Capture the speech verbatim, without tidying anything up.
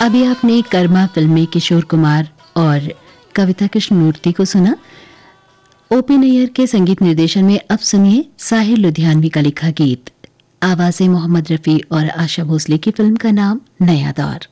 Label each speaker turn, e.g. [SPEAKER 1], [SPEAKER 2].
[SPEAKER 1] अभी आपने कर्मा फिल्म में किशोर कुमार और कविता कृष्णमूर्ति को सुना। ओपी नैयर के संगीत निर्देशन में अब सुनिए साहिर लुधियानवी का लिखा गीत। आवाज़ें मोहम्मद रफ़ी और आशा भोसले की फिल्म का नाम नया दौर।